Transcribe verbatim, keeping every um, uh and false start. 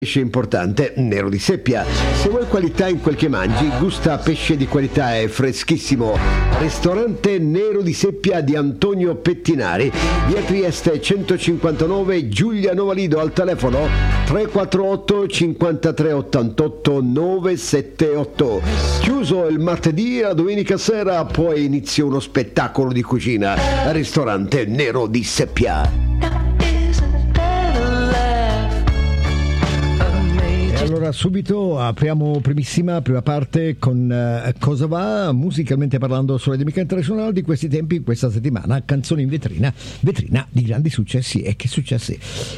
Pesce importante, nero di seppia. Se vuoi qualità in quel che mangi, gusta pesce di qualità e freschissimo. Ristorante Nero di Seppia di Antonio Pettinari, via Trieste centocinquantanove, Giuliano Valido, al telefono tre quattro otto cinquantatré ottantotto novecentosettantotto. Chiuso il martedì e la domenica sera, poi inizia uno spettacolo di cucina. Ristorante Nero di Seppia. Allora subito apriamo primissima prima parte con uh, Cosa va? Musicalmente parlando sulla dinamica internazionale di questi tempi, questa settimana canzoni in vetrina, vetrina di grandi successi. E che successi?